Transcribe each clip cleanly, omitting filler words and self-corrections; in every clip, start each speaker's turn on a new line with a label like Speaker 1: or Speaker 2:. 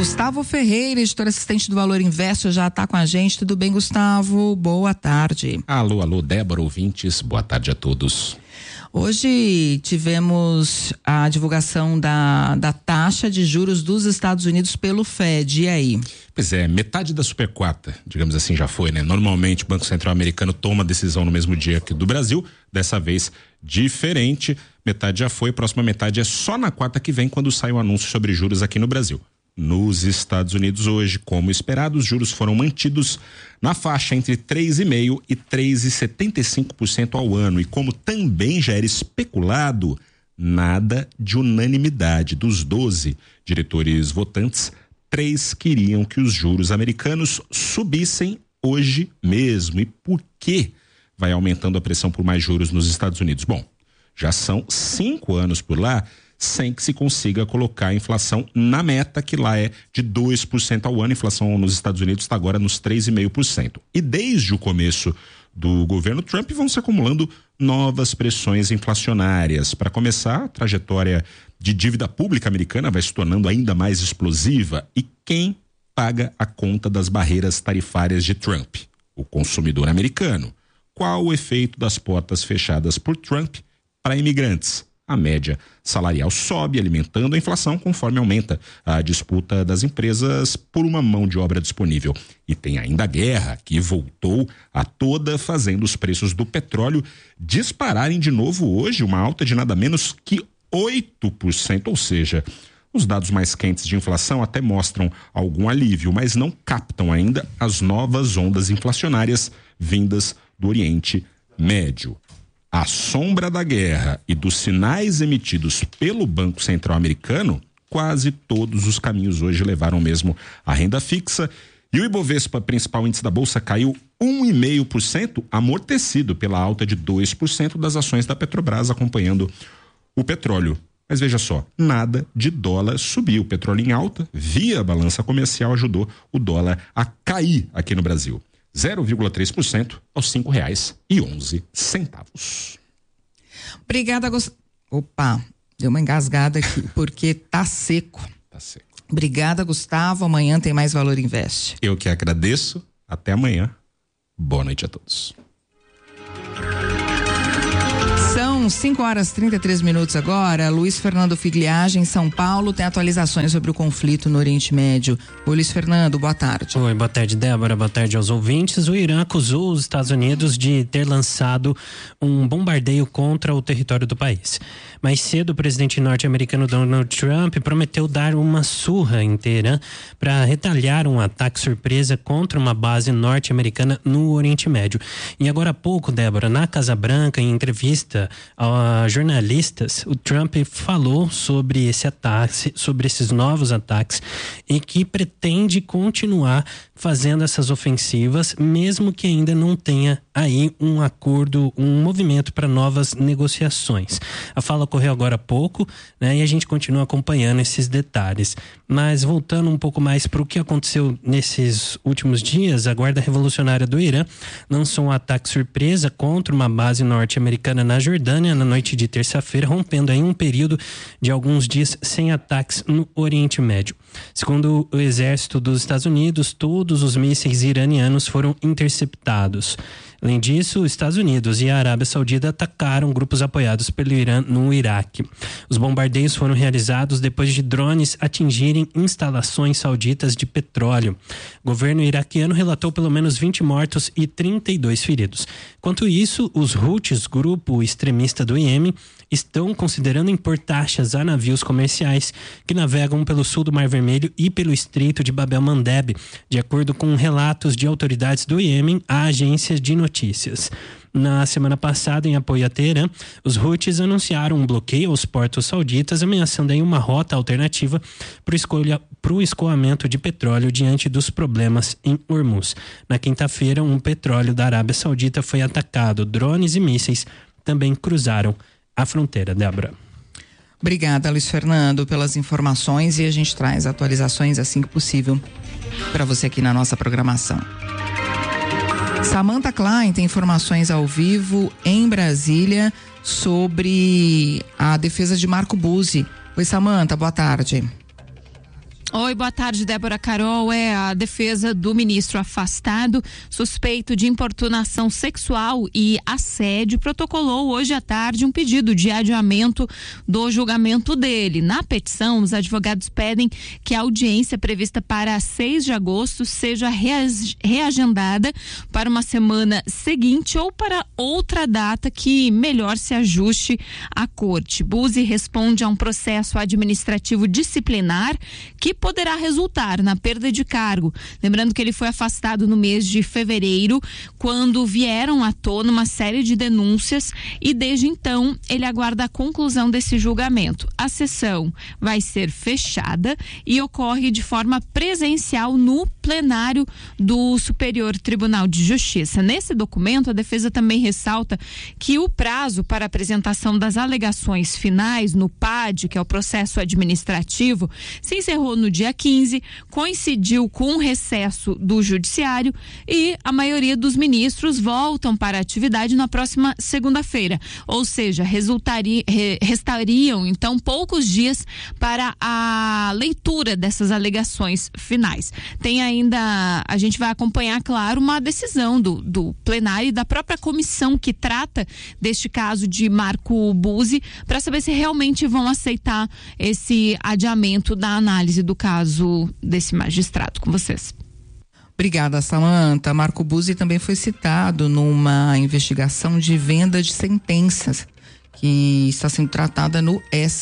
Speaker 1: Gustavo Ferreira, editor assistente do Valor Invest, já está com a gente. Tudo bem, Gustavo? Boa tarde.
Speaker 2: Alô, Débora, ouvintes, boa tarde a todos.
Speaker 1: Hoje tivemos a divulgação da taxa de juros dos Estados Unidos pelo Fed, e aí?
Speaker 2: Pois é, metade da super quarta, digamos assim, já foi, né? Normalmente o Banco Central Americano toma a decisão no mesmo dia que do Brasil, dessa vez diferente, metade já foi, a próxima metade é só na quarta que vem, quando sai o anúncio sobre juros aqui no Brasil. Nos Estados Unidos hoje, como esperado, os juros foram mantidos na faixa entre 3,5% e 3,75% ao ano. E como também já era especulado, nada de unanimidade. Dos 12 diretores votantes, 3 queriam que os juros americanos subissem hoje mesmo. E por que vai aumentando a pressão por mais juros nos Estados Unidos? Bom, já são 5 anos por lá sem que se consiga colocar a inflação na meta, que lá é de 2% ao ano. A inflação nos Estados Unidos está agora nos 3,5%. E desde o começo do governo Trump vão se acumulando novas pressões inflacionárias. Para começar, a trajetória de dívida pública americana vai se tornando ainda mais explosiva. E quem paga a conta das barreiras tarifárias de Trump? O consumidor americano. Qual o efeito das portas fechadas por Trump para imigrantes? A média salarial sobe, alimentando a inflação conforme aumenta a disputa das empresas por uma mão de obra disponível. E tem ainda a guerra, que voltou a toda, fazendo os preços do petróleo dispararem de novo hoje, uma alta de nada menos que 8%, ou seja, os dados mais quentes de inflação até mostram algum alívio, mas não captam ainda as novas ondas inflacionárias vindas do Oriente Médio. À sombra da guerra e dos sinais emitidos pelo Banco Central americano, quase todos os caminhos hoje levaram mesmo à renda fixa, e o Ibovespa, principal índice da Bolsa, caiu 1,5%, amortecido pela alta de 2% das ações da Petrobras, acompanhando o petróleo. Mas veja só, nada de dólar subiu. O petróleo em alta, via balança comercial, ajudou o dólar a cair aqui no Brasil. 0,3% aos R$5,11.
Speaker 1: Obrigada, Opa, deu uma engasgada aqui, porque tá seco.
Speaker 2: Tá seco.
Speaker 1: Obrigada, Gustavo. Amanhã tem mais Valor Invest.
Speaker 2: Eu que agradeço. Até amanhã. Boa noite a todos.
Speaker 1: São 5h33 agora. Luiz Fernando Figliage, em São Paulo, tem atualizações sobre o conflito no Oriente Médio. Ô Luiz Fernando, boa tarde.
Speaker 3: Oi, boa tarde, Débora, boa tarde aos ouvintes. O Irã acusou os Estados Unidos de ter lançado um bombardeio contra o território do país. Mais cedo, o presidente norte-americano Donald Trump prometeu dar uma surra em Teherã para retaliar um ataque surpresa contra uma base norte-americana no Oriente Médio. E agora há pouco, Débora, na Casa Branca, em entrevista a jornalistas, o Trump falou sobre esse ataque, sobre esses novos ataques, e que pretende continuar fazendo essas ofensivas, mesmo que ainda não tenha aí um acordo, um movimento para novas negociações. A fala ocorreu agora há pouco, né? E a gente continua acompanhando esses detalhes. Mas voltando um pouco mais para o que aconteceu nesses últimos dias, a Guarda Revolucionária do Irã lançou um ataque surpresa contra uma base norte-americana na Jordânia na noite de terça-feira, rompendo aí um período de alguns dias sem ataques no Oriente Médio. Segundo o exército dos Estados Unidos, todos os mísseis iranianos foram interceptados. Além disso, os Estados Unidos e a Arábia Saudita atacaram grupos apoiados pelo Irã no Iraque. Os bombardeios foram realizados depois de drones atingirem instalações sauditas de petróleo. O governo iraquiano relatou pelo menos 20 mortos e 32 feridos. Enquanto isso, os Houthis, grupo extremista do Iêmen, estão considerando impor taxas a navios comerciais que navegam pelo sul do Mar Vermelho e pelo Estreito de Bab el-Mandeb, de acordo com relatos de autoridades do Iêmen à agência de notícias. Na semana passada, em apoio a Teherã, os Houthis anunciaram um bloqueio aos portos sauditas, ameaçando aí uma rota alternativa para o escoamento de petróleo diante dos problemas em Hormuz. Na quinta-feira, um petróleo da Arábia Saudita foi atacado. Drones e mísseis também cruzaram a fronteira, Débora.
Speaker 1: Obrigada, Luiz Fernando, pelas informações, e a gente traz atualizações assim que possível para você aqui na nossa programação. Samantha Klein tem informações ao vivo em Brasília sobre a defesa de Marco Buzzi. Oi, Samantha, boa tarde.
Speaker 4: Oi, boa tarde, Débora Carol. A defesa do ministro afastado, suspeito de importunação sexual e assédio, protocolou hoje à tarde um pedido de adiamento do julgamento dele. Na petição, os advogados pedem que a audiência prevista para 6 de agosto seja reagendada para uma semana seguinte ou para outra data que melhor se ajuste à corte. Buzzi responde a um processo administrativo disciplinar que poderá resultar na perda de cargo. Lembrando que ele foi afastado no mês de fevereiro, quando vieram à tona uma série de denúncias, e desde então ele aguarda a conclusão desse julgamento. A sessão vai ser fechada e ocorre de forma presencial no plenário do Superior Tribunal de Justiça. Nesse documento, a defesa também ressalta que o prazo para apresentação das alegações finais no PAD, que é o processo administrativo, se encerrou no dia 15, coincidiu com o recesso do judiciário e a maioria dos ministros voltam para a atividade na próxima segunda-feira, ou seja, restariam então poucos dias para a leitura dessas alegações finais. Tem ainda, a gente vai acompanhar, claro, uma decisão do plenário e da própria comissão que trata deste caso de Marco Buzzi, para saber se realmente vão aceitar esse adiamento da análise do caso desse magistrado. Com vocês.
Speaker 1: Obrigada, Samanta. Marco Buzzi também foi citado numa investigação de venda de sentenças que está sendo tratada no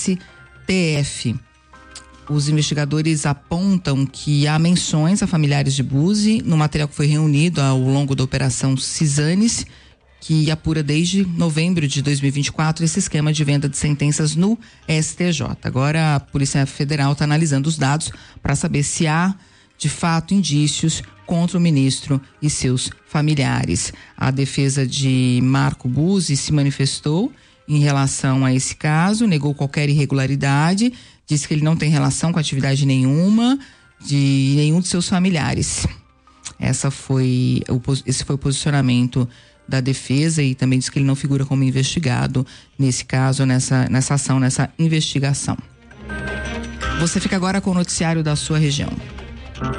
Speaker 1: STF. Os investigadores apontam que há menções a familiares de Buzzi no material que foi reunido ao longo da Operação Cisanes, que apura desde novembro de 2024 esse esquema de venda de sentenças no STJ. Agora a Polícia Federal está analisando os dados para saber se há, de fato, indícios contra o ministro e seus familiares. A defesa de Marco Buzzi se manifestou em relação a esse caso, negou qualquer irregularidade, disse que ele não tem relação com atividade nenhuma de nenhum de seus familiares. Esse foi o posicionamento da defesa, e também diz que ele não figura como investigado nesse caso, nessa ação, nessa investigação. Você fica agora com o noticiário da sua região.